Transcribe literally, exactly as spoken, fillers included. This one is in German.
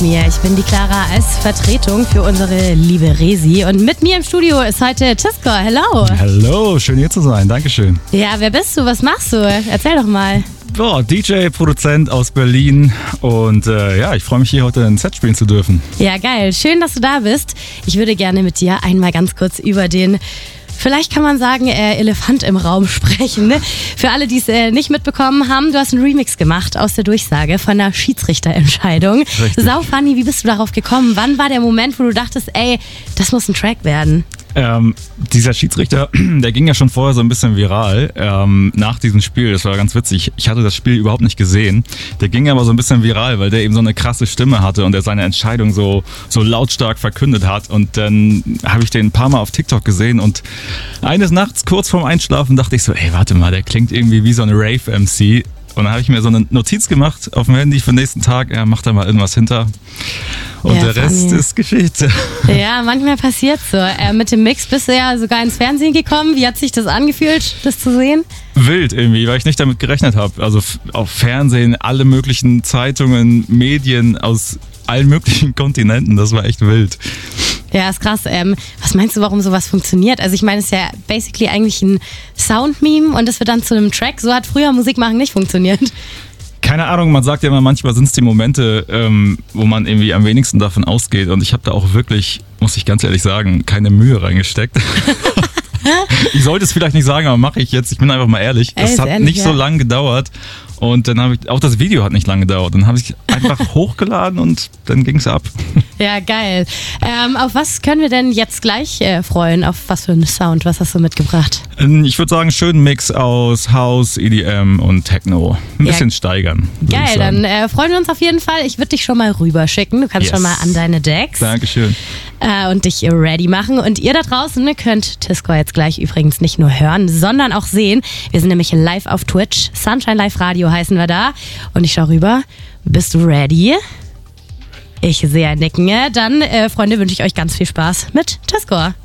mir. Ich bin die Clara als Vertretung für unsere liebe Resi. Und mit mir im Studio ist heute Tiskor. Hello. Hallo, schön hier zu sein. Dankeschön. Ja, wer bist du? Was machst du? Erzähl doch mal. Boah, D J, Produzent aus Berlin und äh, ja, ich freue mich hier heute ein Set spielen zu dürfen. Ja, geil. Schön, dass du da bist. Ich würde gerne mit dir einmal ganz kurz über den, vielleicht kann man sagen, äh, Elefant im Raum sprechen. Ne? Für alle, die es äh, nicht mitbekommen haben, du hast einen Remix gemacht aus der Durchsage von der Schiedsrichterentscheidung. Richtig. Sau funny, wie bist du darauf gekommen? Wann war der Moment, wo du dachtest, ey, das muss ein Track werden? Ähm, dieser Schiedsrichter, der ging ja schon vorher so ein bisschen viral ähm, nach diesem Spiel. Das war ganz witzig. Ich hatte das Spiel überhaupt nicht gesehen. Der ging aber so ein bisschen viral, weil der eben so eine krasse Stimme hatte und er seine Entscheidung so, so lautstark verkündet hat. Und dann habe ich den ein paar Mal auf TikTok gesehen und eines Nachts kurz vorm Einschlafen dachte ich so, ey, warte mal, der klingt irgendwie wie so eine Rave-M C. Und dann habe ich mir so eine Notiz gemacht auf dem Handy für den nächsten Tag. Ja, mach da mal irgendwas hinter. Und Ja, der Rest funny. ist Geschichte. Ja, manchmal passiert's so. Äh, mit dem Mix bist du ja sogar ins Fernsehen gekommen. Wie hat sich das angefühlt, das zu sehen? Wild irgendwie, weil ich nicht damit gerechnet habe. Also f- auf Fernsehen, alle möglichen Zeitungen, Medien aus allen möglichen Kontinenten. Das war echt wild. Ja, ist krass. Ähm, was meinst du, warum sowas funktioniert? Also ich meine, es ist ja basically eigentlich ein Sound-Meme und das wird dann zu einem Track. So hat früher Musik machen nicht funktioniert. Keine Ahnung, man sagt ja immer, manchmal sind es die Momente, ähm, wo man irgendwie am wenigsten davon ausgeht. Und ich habe da auch wirklich, muss ich ganz ehrlich sagen, keine Mühe reingesteckt. Ich sollte es vielleicht nicht sagen, aber mache ich jetzt. Ich bin einfach mal ehrlich. Ey, Das ist hat ehrlich, nicht ja. so lange gedauert. Und dann habe ich, auch das Video hat nicht lange gedauert. Dann habe ich einfach hochgeladen und dann ging es ab. Ja, geil. Ähm, auf was können wir denn jetzt gleich äh, freuen? Auf was für einen Sound? Was hast du mitgebracht? Ich würde sagen, schönen Mix aus House, E D M und Techno. Ein Ja. bisschen steigern. würd ich Geil, sagen. dann äh, freuen wir uns auf jeden Fall. Ich würde dich schon mal rüberschicken. Du kannst Yes. schon mal an deine Decks Dankeschön. äh, und dich ready machen. Und ihr da draußen ne, könnt Tiskor jetzt gleich übrigens nicht nur hören, sondern auch sehen. Wir sind nämlich live auf Twitch. Sunshine Live Radio heißen wir da. Und ich schau rüber. Bist du ready? Ich sehe ein Nicken. Dann, äh, Freunde, wünsche ich euch ganz viel Spaß mit Tiskor.